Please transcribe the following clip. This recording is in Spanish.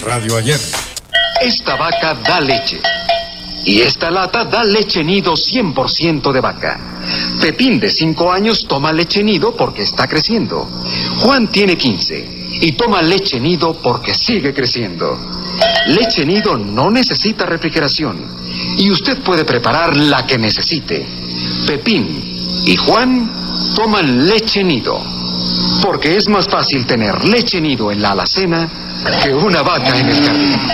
Radio Ayer. Esta vaca da leche. Y esta lata da leche nido 100% de vaca. Pepín, de 5 años, toma leche nido porque está creciendo. Juan tiene 15 y toma leche nido porque sigue creciendo. Leche nido no necesita refrigeración y usted puede preparar la que necesite. Pepín y Juan toman leche nido porque es más fácil tener leche nido en la alacena que una vaca en el jardín.